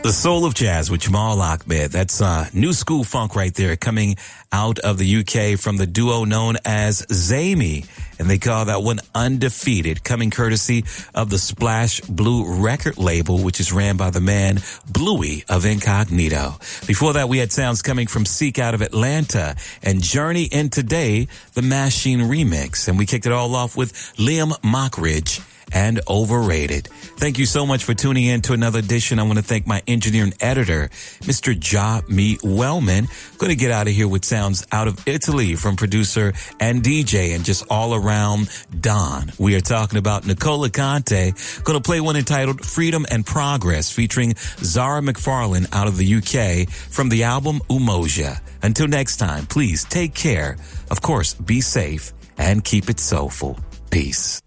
The Soul of Jazz with Jamal Ahmed. That's new school funk right there, coming out of the UK from the duo known as Zamey. And they call that one Undefeated, coming courtesy of the Splash Blue record label, which is ran by the man Bluey of Incognito. Before that, we had sounds coming from Seek out of Atlanta and Journey in Today, the Machine remix. And we kicked it all off with Liam Mockridge and Overrated. Thank you so much for tuning in to another edition. I want to thank my engineer and editor, Mr. Ja-Me Wellman. Going to get out of here with sounds out of Italy from producer and DJ and just all around Don. We are talking about Nicola Conte. Going to play one entitled Freedom and Progress featuring Zara McFarlane out of the UK from the album Umoja. Until next time, please take care. Of course, be safe and keep it soulful. Peace.